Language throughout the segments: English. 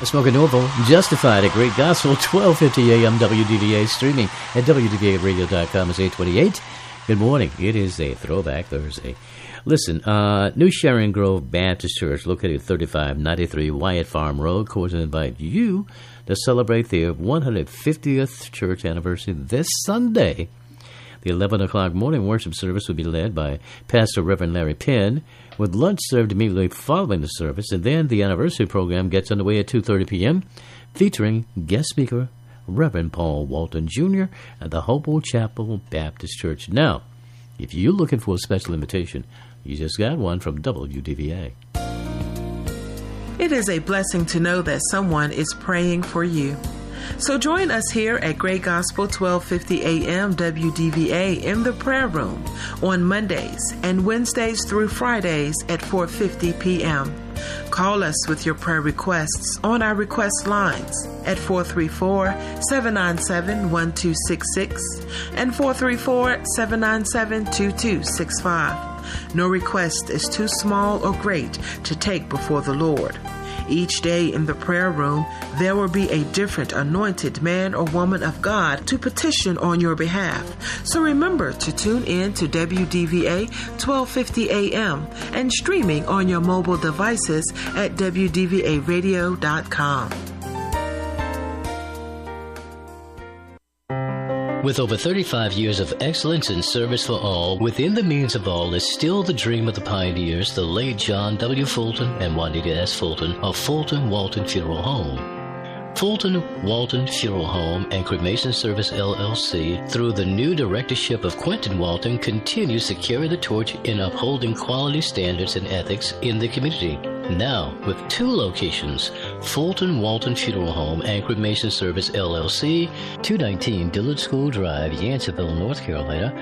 Smoking Norval, Justified, a great gospel, 1250 AM WDVA, streaming at WDVAradio.com. It's 8:28. Good morning. It is a Throwback Thursday. Listen, New Sharon Grove Baptist Church, located at 3593 Wyatt Farm Road, calls to invite you to celebrate their 150th church anniversary this Sunday. The 11 o'clock morning worship service will be led by Pastor Reverend Larry Penn, with lunch served immediately following the service, and then the anniversary program gets underway at 2:30 p.m., featuring guest speaker Reverend Paul Walton Jr. at the Hopewell Chapel Baptist Church. Now, if you're looking for a special invitation, you just got one from WDVA. It is a blessing to know that someone is praying for you. So join us here at Great Gospel 1250 AM WDVA in the prayer room on Mondays and Wednesdays through Fridays at 4:50 p.m. Call us with your prayer requests on our request lines at 434-797-1266 and 434-797-2265. No request is too small or great to take before the Lord. Each day in the prayer room, there will be a different anointed man or woman of God to petition on your behalf. So remember to tune in to WDVA 1250 AM and streaming on your mobile devices at WDVAradio.com. With over 35 years of excellence and service for all, within the means of all is still the dream of the pioneers, the late John W. Fulton and Juanita S. Fulton of Fulton Walton Funeral Home. Fulton Walton Funeral Home and Cremation Service LLC, through the new directorship of Quentin Walton, continues to carry the torch in upholding quality standards and ethics in the community. Now, with 2 locations, Fulton Walton Funeral Home and Cremation Service LLC, 219 Dillard School Drive, Yanceyville, North Carolina,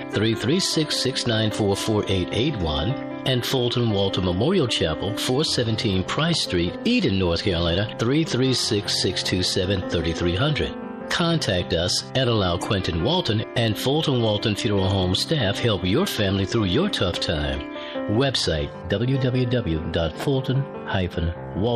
336-694-4881, and Fulton Walton Memorial Chapel, 417 Price Street, Eden, North Carolina, 336-627-3300. Contact us and allow Quentin Walton and Fulton Walton Funeral Home staff help your family through your tough time. Website www.fulton-walton.com